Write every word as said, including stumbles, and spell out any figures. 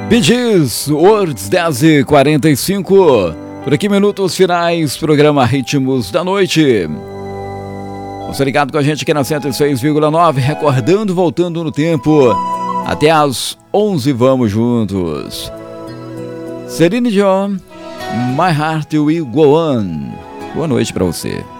Bee Gees, Words, dez e quarenta e cinco. Por aqui, minutos finais, programa Ritmos da Noite. Você ligado com a gente aqui na cento e seis vírgula nove, recordando, voltando no tempo. Até às onze, vamos juntos. Celine Dion, My Heart Will Go On. Boa noite pra você.